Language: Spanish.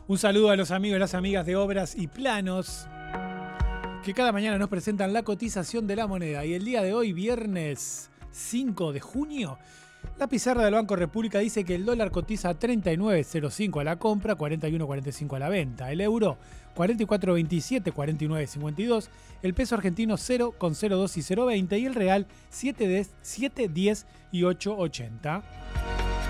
Un saludo a los amigos y las amigas de Obras y Planos, que cada mañana nos presentan la cotización de la moneda. Y el día de hoy, viernes 5 de junio, la pizarra del Banco República dice que el dólar cotiza a 39.05 a la compra, 41.45 a la venta. El euro, 44.27, 49.52. El peso argentino, 0,02 y 0,20. Y el real, 7,10 y 8,80.